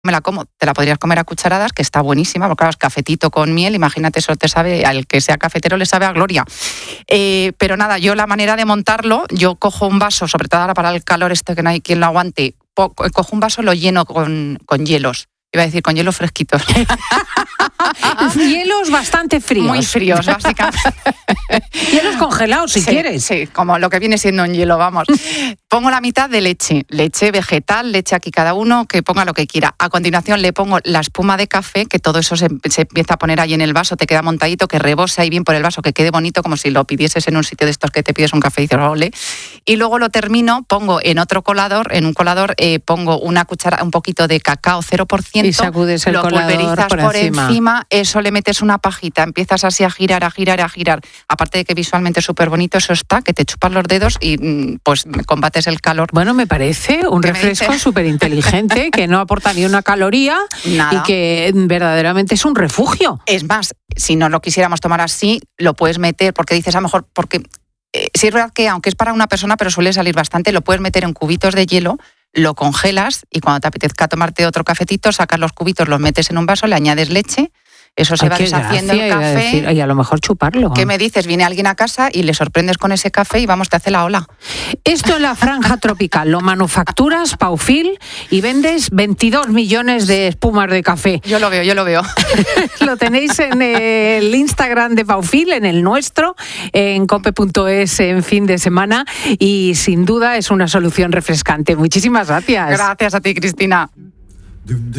me la como, te la podrías comer a cucharadas, que está buenísima, porque claro, es cafetito con miel, imagínate, eso te sabe, al que sea cafetero le sabe a gloria. Pero nada, yo la manera de montarlo, yo cojo un vaso, sobre todo ahora para el calor que no hay quien lo aguante, cojo un vaso, lo lleno con hielos. Iba a decir con hielos fresquitos. Hielos bastante fríos. Muy fríos, básicamente. Hielos congelados, si quieres. Sí, como lo que viene siendo un hielo, vamos. Pongo la mitad de leche vegetal, leche aquí cada uno, que ponga lo que quiera. A continuación le pongo la espuma de café, que todo eso se empieza a poner ahí en el vaso, te queda montadito, que rebose ahí bien por el vaso, que quede bonito, como si lo pidieses en un sitio de estos que te pides un café y dices, ole. Y luego lo termino, pongo en un colador, pongo una cuchara, un poquito de cacao 0%, y sacudes el colador, lo pulverizas por encima, eso le metes una pajita, empiezas así a girar. Aparte de que visualmente es súper bonito, eso está, que te chupas los dedos y pues combates el calor. Bueno, me parece un refresco súper inteligente, que no aporta ni una caloría. Nada. Y que verdaderamente es un refugio. Es más, si no lo quisiéramos tomar así, lo puedes meter, porque dices a lo mejor, porque sí es verdad que aunque es para una persona, pero suele salir bastante, lo puedes meter en cubitos de hielo, lo congelas y cuando te apetezca tomarte otro cafetito, sacas los cubitos, los metes en un vaso, le añades leche, eso se va deshaciendo el café. Y a lo mejor chuparlo. ¿Qué me dices? Viene alguien a casa y le sorprendes con ese café y vamos, te hace la ola. Esto en la franja tropical, lo manufacturas, Paufil, y vendes 22 millones de espumas de café. Yo lo veo. Lo tenéis en el Instagram de Paufil, en el nuestro, en cope.es en fin de semana, y sin duda es una solución refrescante. Muchísimas gracias. Gracias a ti, Cristina.